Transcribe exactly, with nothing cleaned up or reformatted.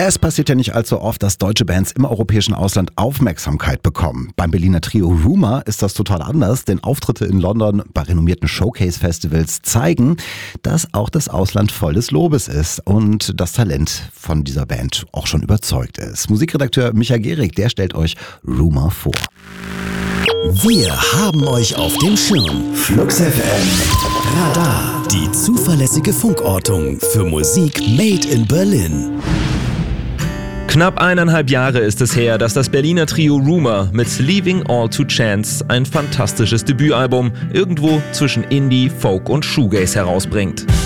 Es passiert ja nicht allzu oft, dass deutsche Bands im europäischen Ausland Aufmerksamkeit bekommen. Beim Berliner Trio Rumour ist das total anders, denn Auftritte in London bei renommierten Showcase-Festivals zeigen, dass auch das Ausland voll des Lobes ist und das Talent von dieser Band auch schon überzeugt ist. Musikredakteur Micha Gehrig, der stellt euch Rumour vor. Wir haben euch auf dem Schirm. Flux F M. Radar. Die zuverlässige Funkortung für Musik made in Berlin. Knapp eineinhalb Jahre ist es her, dass das Berliner Trio Rumour mit Leaving All to Chance ein fantastisches Debütalbum irgendwo zwischen Indie, Folk und Shoegaze herausbringt.